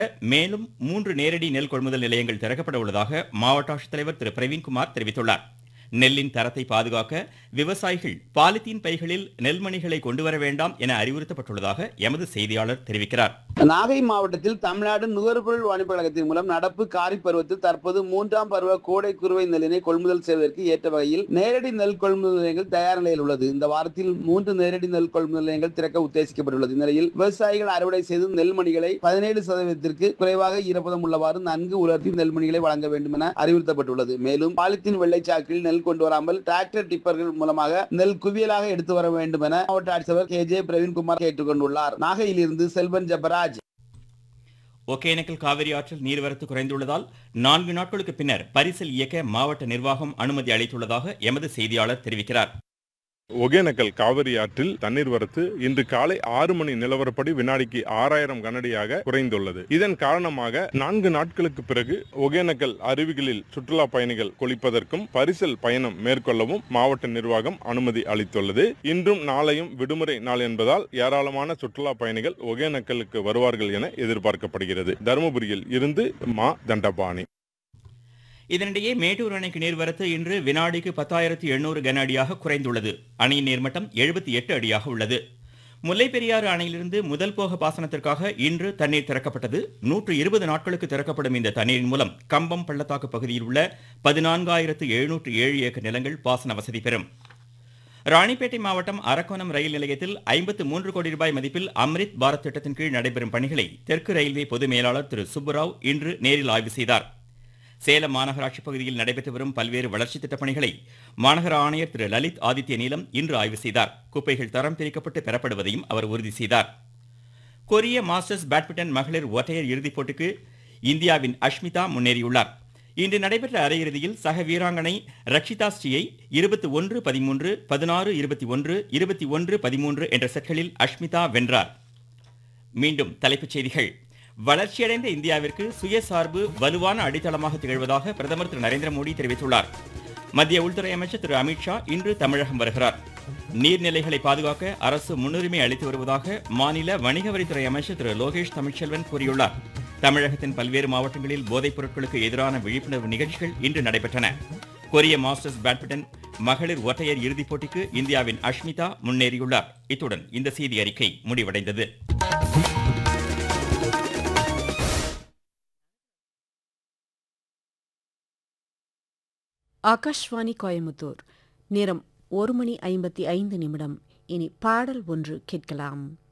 மேலும் 3 நேரடி நெல் கொள்முதல் நிலையங்கள் திறக்கப்பட உள்ளதாக மாவட்ட ஆட்சித்தலைவர் திரு பிரவீன்குமார் தெரிவித்துள்ளார். நெல்லின் தரத்தை பாதுகாக்க விவசாயிகள் பாலித்தீன் பைகளில் நெல்மணிகளை கொண்டுவர வேண்டாம் என அறிவுறுத்தப்பட்டுள்ளதாக எமது செய்தியாளர் தெரிவிக்கிறார். நாகை மாவட்டத்தில் தமிழ்நாடு நுகர்பொருள் வாணிப கழகத்தின் மூலம் நடப்பு காரிப் பருவத்தில் தற்போது 3ஆம் பருவ கோடை குறுவை நெல்லினை கொள்முதல் செய்வதற்கு ஏற்ற வகையில் நேரடி நெல் கொள்முதல் நிலையங்கள் தயார் நிலையில் உள்ளது. இந்த வாரத்தில் 3 நேரடி நெல் கொள்முதல் நிலையங்கள் திறக்க உத்தேசிக்கப்பட்டுள்ளது. இந்நிலையில் விவசாயிகள் அறுவடை செய்து நெல்மணிகளை 17% குறைவாக ஈரப்பதம் உள்ளவாறு நன்கு உலர்த்தி நெல்மணிகளை வழங்க வேண்டும் என அறிவுறுத்தப்பட்டுள்ளது. மேலும் பாலித்தீன் வெள்ளைச்சாக்கில் நெல் கொண்டு வராமல் டிராக்டர் டிப்பர்கள் மூலமாக நெல் குவியலாக எடுத்து வர வேண்டும் என மாவட்ட ஆட்சியர் KJ பிரவீன்குமார் கேட்டுக் கொண்டுள்ளார். நாகையிலிருந்து செல்வன் ஜபராஜ். ஒகேனக்கல் காவிரி ஆற்றில் நீர்வரத்து குறைந்துள்ளதால் 4 நாட்களுக்கு பின்னர் பரிசல் இயக்க மாவட்ட நிர்வாகம் அனுமதி அளித்துள்ளதாக எமது செய்தியாளர் தெரிவிக்கிறார். ஒகேனக்கல் காவிரி ஆற்றில் தண்ணீர் வரத்து இன்று காலை 6 மணி நிலவரப்படி வினாடிக்கு 6000 கனஅடியாக குறைந்துள்ளது. இதன் காரணமாக 4 நாட்களுக்கு பிறகு ஒகேனக்கல் அருவிகளில் சுற்றுலா பயணிகள் குளிப்பதற்கும் பரிசல் பயணம் மேற்கொள்ளவும் மாவட்ட நிர்வாகம் அனுமதி அளித்துள்ளது. இன்றும் நாளையும் விடுமுறை நாள் என்பதால் ஏராளமான சுற்றுலா பயணிகள் ஒகேனக்கலுக்கு வருவார்கள் என எதிர்பார்க்கப்படுகிறது. தருமபுரியில் இருந்து மா தண்டபாணி. இதனிடையே மேட்டூர் அணைக்கு நீர்வரத்து இன்று வினாடிக்கு 10,800 கன அடியாக குறைந்துள்ளது. அணையின் நீர்மட்டம் 78 அடியாக உள்ளது. முல்லைப்பெரியாறு அணையிலிருந்து முதல் போக பாசனத்திற்காக இன்று தண்ணீர் திறக்கப்பட்டது. 120 நாட்களுக்கு திறக்கப்படும் இந்த தண்ணீரின் மூலம் கம்பம் பள்ளத்தாக்கு பகுதியில் உள்ள 14,707 ஏக்கர் நிலங்கள் பாசன வசதி பெறும். ராணிப்பேட்டை மாவட்டம் அரக்கோணம் ரயில் நிலையத்தில் 53 கோடி ரூபாய் மதிப்பில் அம்ரித் பாரத் திட்டத்தின் கீழ் நடைபெறும் பணிகளை தெற்கு ரயில்வே பொது மேலாளர் திரு சுப்புராவ் இன்று நேரில் ஆய்வு செய்தார். சேலம் மாநகராட்சி பகுதியில் நடைபெற்று வரும் பல்வேறு வளர்ச்சி திட்டப் பணிகளை மாநகர ஆணையர் திரு லலித் ஆதித்ய நீலம் இன்று ஆய்வு செய்தார். குப்பைகள் தரம் பிரிக்கப்பட்டு பெறப்படுவதையும் அவர் உறுதி செய்தார். கொரிய மாஸ்டர்ஸ் பேட்மிண்டன் மகளிர் ஒற்றையர் இறுதிப் போட்டிக்கு இந்தியாவின் அஷ்மிதா முன்னேறியுள்ளார். இன்று நடைபெற்ற அரையிறுதியில் சக வீராங்கனை ரக்ஷிதா ஸ்ரீயை 21-13, 16-21, 21-13 என்ற செட்களில் அஷ்மிதா வென்றார். மீண்டும் தலைப்புச் செய்திகள். வளர்ச்சியடைந்த இந்தியாவிற்கு சுயசார்பு வலுவான அடித்தளமாக திகழ்வதாக பிரதமர் திரு நரேந்திர மோடி தெரிவித்துள்ளார். மத்திய உள்துறை அமைச்சர் திரு அமித்ஷா இன்று தமிழகம் வருகிறார். நீர்நிலைகளை பாதுகாக்க அரசு முன்னுரிமை அளித்து வருவதாக மாநில வணிக வரித்துறை அமைச்சர் திரு லோகேஷ் தமிழ்ச்செல்வன் கூறியுள்ளார். தமிழகத்தின் பல்வேறு மாவட்டங்களில் போதைப் பொருட்களுக்கு எதிரான விழிப்புணர்வு நிகழ்ச்சிகள் இன்று நடைபெற்றன. கொரிய மாஸ்டர்ஸ் பேட்மிண்டன் மகளிர் ஒற்றையர் இறுதிப் போட்டிக்கு இந்தியாவின் அஷ்மிதா முன்னேறியுள்ளார். இத்துடன் இந்த செய்தி அறிக்கை முடிவடைந்தது. ஆகாஷ்வாணி கோயமுத்தூர். நேரம் 1:55 இனி பாடல் ஒன்று கேட்கலாம்.